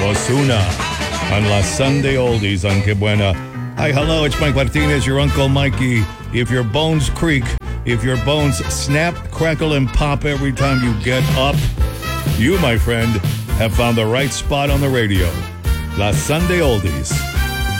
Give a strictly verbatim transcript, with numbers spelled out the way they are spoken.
Ozuna on La Sunday Oldies on Que Buena. Hi, hello, it's Mike Martinez, your Uncle Mikey. If your bones creak, if your bones snap, crackle, and pop every time you get up, you, my friend, have found the right spot on the radio. La Sunday Oldies.